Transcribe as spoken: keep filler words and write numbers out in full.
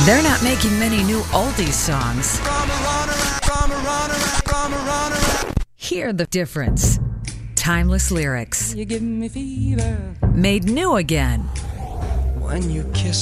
They're not making many new oldies songs. Hear the difference. Timeless lyrics. You give me fever made new again. when you kiss